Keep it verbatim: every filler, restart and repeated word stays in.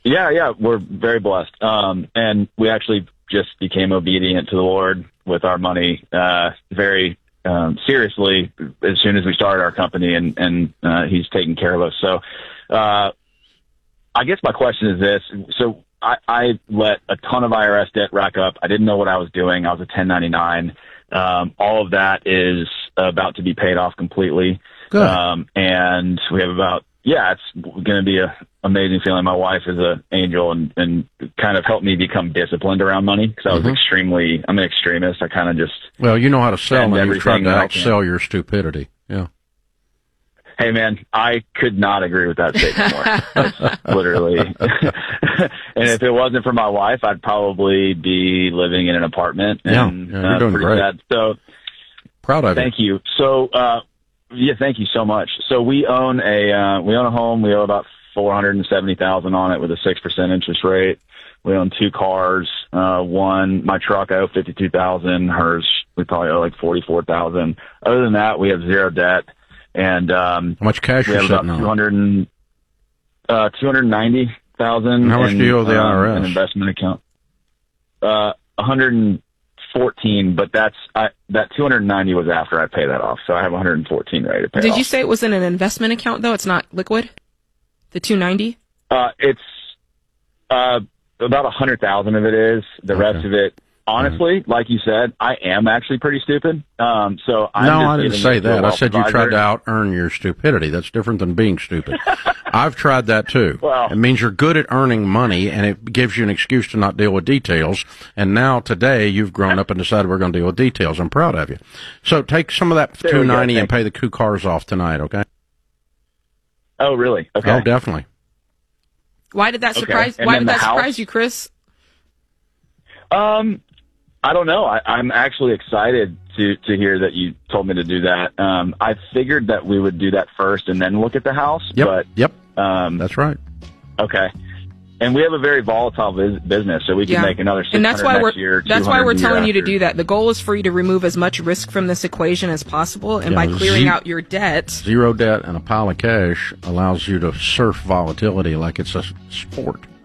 Yeah, yeah, we're very blessed. Um, and we actually just became obedient to the Lord with our money, uh, very, um, seriously as soon as we started our company, and, and, uh, he's taking care of us. So, uh, I guess my question is this. So I, I let a ton of I R S debt rack up. I didn't know what I was doing. I was a ten ninety-nine. Um, all of that is about to be paid off completely. Good. Um, and we have about, yeah, it's going to be a amazing feeling. My wife is an angel and, and kind of helped me become disciplined around money, because I was Mm-hmm. extremely, I'm an extremist. I kind of just, Well, you know how to sell, spend and you've tried everything to that I can. outsell your stupidity. Yeah. hey man, I could not agree with that statement more. That's literally. And if it wasn't for my wife, I'd probably be living in an apartment. And, yeah, yeah, you're uh, doing pretty great. sad. So proud of you. thank you. So, uh, yeah, thank you so much. So we own a, uh, we own a home. We owe about four hundred seventy thousand on it with a six percent interest rate. We own two cars. Uh, one, my truck, I owe fifty-two thousand. Hers, we probably owe like forty-four thousand. Other than that, we have zero debt. And, um, How much cash we you have sitting about on? two hundred, uh, two hundred ninety thousand. How much in, do you owe the um, I R S? An investment account. Uh, one hundred fourteen, but that's, I, that two hundred ninety was after I pay that off. So I have one hundred fourteen ready to pay Did off. you say it was in an investment account, though? It's not liquid? The two ninety? Uh, it's, uh, about a hundred thousand of it is. The Okay. rest of it, honestly, mm-hmm. like you said, I am actually pretty stupid. Um, so I'm No, just I didn't giving say it to a that. I wealth said you tried advisor. to out earn your stupidity. That's different than being stupid. I've tried that too. Well- it means you're good at earning money, and it gives you an excuse to not deal with details. And now today you've grown up and decided we're going to deal with details. I'm proud of you. So take some of that There we two go. ninety and Thank pay the two cars off tonight. Okay? Oh, really? Okay. Oh, definitely. Why did that Okay. surprise? And Why then did the that house? surprise you, Chris? Um, I don't know. I, I'm actually excited to, to hear that you told me to do that. Um, I figured that we would do that first and then look at the house. Yep. But, yep. um, That's right. okay. And we have a very volatile vis- business, so we can Yeah. make another six And hundred that's why next we're year. that's why two hundred we're the year telling you to after. do that. The goal is for you to remove as much risk from this equation as possible, and Yeah, by clearing ze- out your debt. Zero debt and a pile of cash allows you to surf volatility like it's a sport.